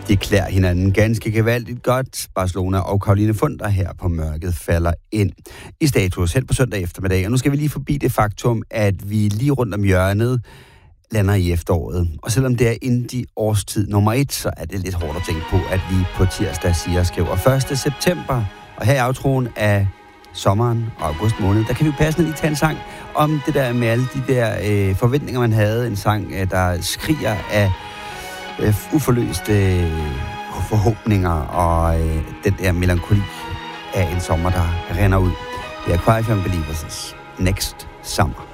De klæder hinanden ganske gevaldigt godt. Barcelona og Caroline Funder her på Mørket falder ind i status selv på søndag eftermiddag. Og nu skal vi lige forbi det faktum, at vi lige rundt om hjørnet lander i efteråret. Og selvom det er indie årstid nummer 1, så er det lidt hårdt at tænke på, at vi på tirsdag skriver 1. september. Og her i outroen af sommeren og august måned, der kan vi passende lige tage en sang om det der med alle de der forventninger, man havde. En sang, der skriger af uforløste forhåbninger og den der melankoli af en sommer, der render ud. Det er Cry for Believers' Next Summer.